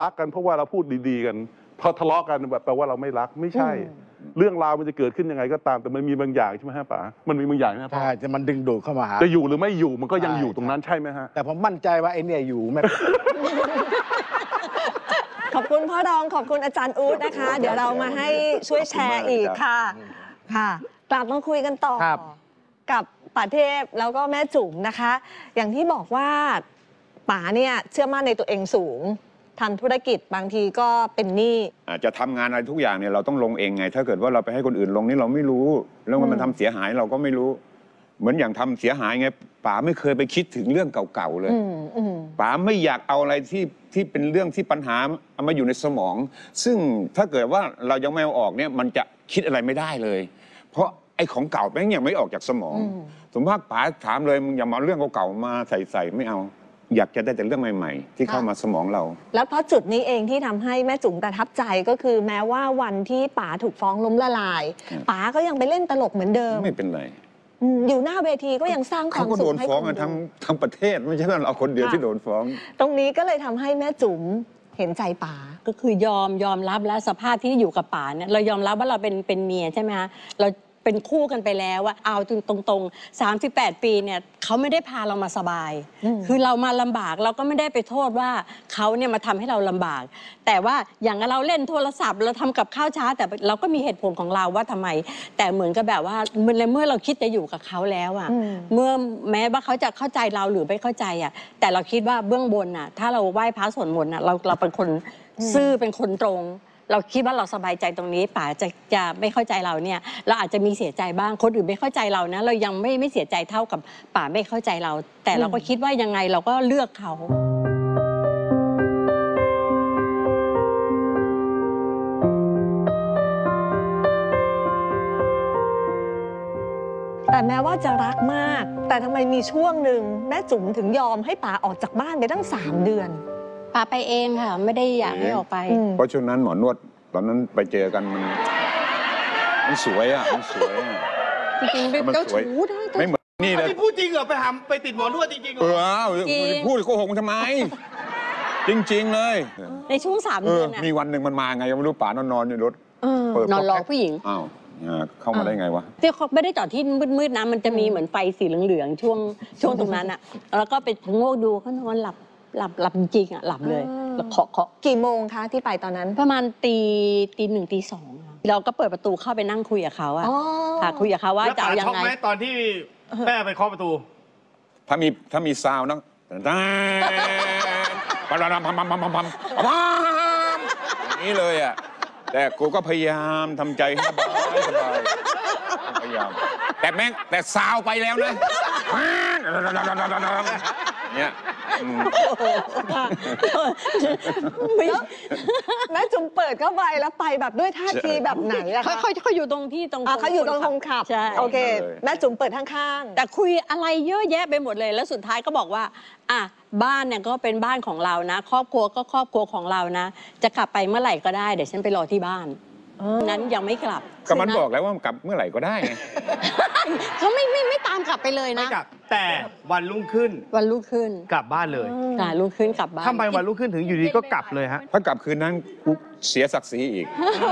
รักกันเพราะว่าเราพูดดีๆกันพอทะเลาะกันแบบแปลว่าเราไม่รักไม่ใช่เรื่องราวมันจะเกิดขึ้นยังไงก็ตามแต่มันมีบางอย่างใช่ไหมฮะป๋ามันมีบางอย่างนะพ่อจะมันดึงดูดเข้ามาหาจะอยู่หรือไม่อยู่มันก็ยังอยู่ตรงนั้นใช่ไหมฮะแต่ผมมั่นใจว่าไอ้เนี่ยอยู่ไม่ขอบคุณพ่อรองขอบคุณอาจารย์อู๊ดนะคะเดี๋ยวเรามาให้ช่วยแชร์อีกค่ะกลับมาคุยกันต่อกับป๋าเทพแล้วก็แม่จุ๋มนะคะ อย่างที่บอกว่าป๋าเนี่ยเชื่อมั่นในตัวเองสูงทำธุรกิจบางทีก็เป็นหนี้จะทำงานอะไรทุกอย่างเนี่ยเราต้องลงเองไงถ้าเกิดว่าเราไปให้คนอื่นลงนี่เราไม่รู้แล้วมันทำเสียหายเราก็ไม่รู้เหมือนอย่างทำเสียหายไงป๋าไม่เคยไปคิดถึงเรื่องเก่าๆเลยป๋าไม่อยากเอาอะไรที่เป็นเรื่องที่ปัญหาเอามาอยู่ในสมองซึ่งถ้าเกิดว่าเรายังไม่เอาออกเนี่ยมันจะคิดอะไรไม่ได้เลยเพราะไอ้ของเก่าแม่งยังไม่ออกจากสมองสมมติป๋าถามเลยมึงอย่ามาเรื่องเก่าๆมาใส่ไม่เอาอยากจะได้แต่เรื่องใหม่ๆที่เข้ามาสมองเราแล้วเพราะจุดนี้เองที่ทำให้แม่จุ๋มประทับใจก็คือแม้ว่าวันที่ป๋าถูกฟ้องล้มละลายป๋าก็ยังไปเล่นตลกเหมือนเดิมไม่เป็นไรอยู่หน้าเวทีก็ยังสร้างความสุขให้คนดูเขาก็โดนฟ้องกันทั้งประเทศไม่ใช่ว่าเราคนเดียวที่โดนฟ้องตรงนี้ก็เลยทำให้แม่จุ๋มเห็นใจป๋าก็คือยอมรับและสภาพที่อยู่กับป๋าเนี่ยเรายอมรับว่าเราเป็นเมียใช่ไหมคะเราเป็นคู่กันไปแล้วว่าเอาตรง38 ปีเนี่ยเขาไม่ได้พาเรามาสบายคือเรามาลำบากเราก็ไม่ได้ไปโทษว่าเขาเนี่ยมาทำให้เราลำบากแต่ว่าอย่างเราเล่นโทรศัพท์เราทำกับข้าวช้าแต่เราก็มีเหตุผลของเราว่าทำไมแต่เหมือนกับแบบว่าเมื่อเราคิดจะอยู่กับเขาแล้วอ่ะเมื่อแม้ว่าเขาจะเข้าใจเราหรือไม่เข้าใจอ่ะแต่เราคิดว่าเบื้องบนอ่ะถ้าเราไหว้พระสวดมนต์อ่ะเราเป็นคนซื่อเป็นคนตรงเราคิดว่าเราสบายใจตรงนี้ป๋าจะไม่เข้าใจเราเนี่ยเราอาจจะมีเสียใจบ้างคนอื่นไม่เข้าใจเรานะเรายังไม่เสียใจเท่ากับป๋าไม่เข้าใจเราแต่เราก็คิดว่ายังไงเราก็เลือกเขาแต่แม้ว่าจะรักมากแต่ทำไมมีช่วงหนึ่งแม่จุ๋มถึงยอมให้ป๋าออกจากบ้านไปตั้ง3 เดือนป๋าไปเองค่ะไม่ได้อยากให้ออกไปเพราะช่วงนั้นหมอนวดตอนนั้นไปเจอกันมันสวยอ่ะมันสวยอ่ะจริงๆเป็นเจ้าชู้ไม่เหมือนนี่เลยพูดจริงเหรอไปติดหมอนวดจริงๆเหรอพูดโกหกทำไมจริงๆเลยในช่วง3 เดือนมีวันหนึ่งมันมาไงยังไม่รู้ป๋านอนอยู่รถนอนรอผู้หญิงอ้าวเข้ามาได้ไงวะที่เขาไม่ได้จอดที่มืดๆนะมันจะมีเหมือนไฟสีเหลืองๆช่วงตรงนั้นอ่ะแล้วก็ไปโงกดูเขานอนหลับจริงๆอ่ะหลับเลยเคาะกี่โมงคะที่ไปตอนนั้นประมาณตี1 ตี 2เราก็เปิดประตูเข้าไปนั่งคุยกับเขาอะค่ะคุยกับเขาว่าจะเอายังไงตอนที่แม่ไปเคาะประตูถ้ามีซาวน์นะพัมนี่เลยอ่ะแต่กูก็พยายามทำใจให้สบายพยายามแต่ซาวไปแล้วนะเนี่ยแม่จุ๋มเปิดเข้าไปแล้วไปแบบด้วยท่าทีแบบไหนอะคะเขาอยู่ตรงที่ตรงเขาอยู่ตรงคนขับโอเคแม่จุ๋มเปิดข้างๆแต่คุยอะไรเยอะแยะไปหมดเลยแล้วสุดท้ายก็บอกว่าบ้านเนี่ยก็เป็นบ้านของเรานะครอบครัวก็ครอบครัวของเรานะจะกลับไปเมื่อไหร่ก็ได้เดี๋ยวฉันไปรอที่บ้านนั้นยังไม่กลับก็มันบอกแล้วว่ากลับเมื่อไหร่ก็ได้เขาไม่ตามกลับไปเลยนะแต่วันรุ่งขึ้นกลับบ้านเลยรุ่งขึ้นกลับบ้านทำไมวันรุ่งขึ้นถึงอยู่ดีก็กลับเลยฮะถ้ากลับคืนนั้นกูเสียศักดิ์ศรีอีก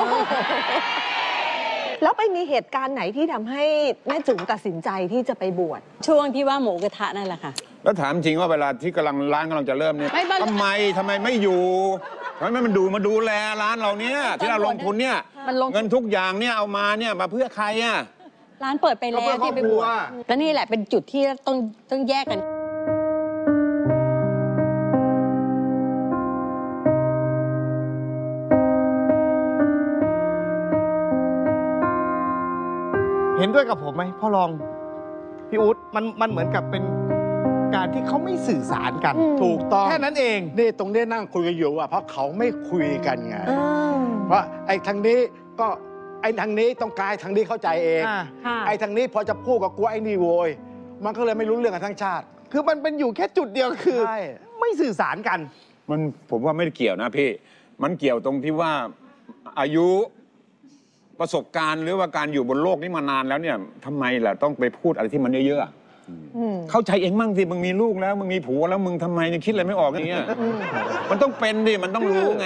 แล้วไปมีเหตุการณ์ไหนที่ทำให้แม่จุ๋มตัดสินใจที่จะไปบวชช่วงที่ว่าหมูกระทะนั่นแหละค่ะแล้วถามจริงว่าเวลาที่ร้านกำลังจะเริ่มเนี่ยทำไมไม่อยู่ทำไมมันดูแลร้านเราเนี่ยที่เราลงทุนเนี่ยเงินทุกอย่างเนี่ยเอามาเนี่ยมาเพื่อใครอ่ะร้านเปิดไปแล้วที่ไปบวชแล้วนี่แหละเป็นจุดที่ต้องแยกกันเห็นด้วยกับผมไหมพ่อรองพี่อุ๊ดมันเหมือนกับเป็นการที่เขาไม่สื่อสารกันถูกต้องแค่นั้นเองนี่ตรงนี้นั่งคุยกันอยู่ว่าเพราะเขาไม่คุยกันไงเพราะไอ้ทางนี้ก็ไอ้ทางนี้ต้องการทางนี้เข้าใจเองไอ้ทางนี้พอจะพูดกับกูไอ้นี่โวยมันก็เลยไม่รู้เรื่องกับทั้งชาติคือมันเป็นอยู่แค่จุดเดียวคือไม่สื่อสารกันผมว่าไม่เกี่ยวนะพี่มันเกี่ยวตรงที่ว่าอายุประสบการณ์หรือว่าการอยู่บนโลกนี้มานานแล้วเนี่ยทำไมล่ะต้องไปพูดอะไรที่มันเยอะๆเข้าใจเองมั่งสิมึงมีลูกแล้วมึงมีผัวแล้วมึงทำไมยังคิดอะไรไม่ออกอย่างเงี้ยมันต้องเป็นดิมันต้องรู้ไง